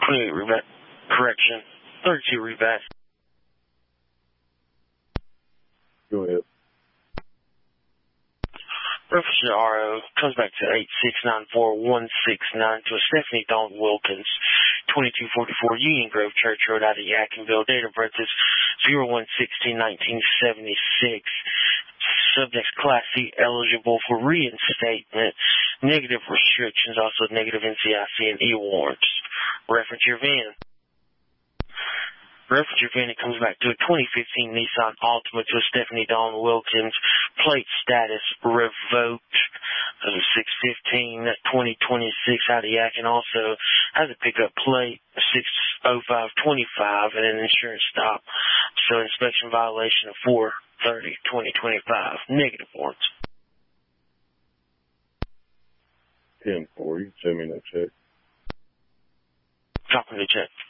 28 rebat. Correction. 32 rebat. Go ahead. Reference to RO comes back to 8694169 to a Stephanie Dawn Wilkins, 2244 Union Grove Church Road out of Yadkinville. Date of birth is 01/16/1976. Subject's Class C, eligible for reinstatement. Negative restrictions, also negative NCIC and E warrants. Reference your VIN. Reference your VIN, it comes back to a 2015 Nissan Altima to a Stephanie Dawn Wilkins. Plate status revoked. 6/15/2026 out of Yak, and also has a pickup plate 60525 and an insurance stop. So inspection violation of 4/30/2025. Negative warrants. 10-4. You can send me that check. Copy the check.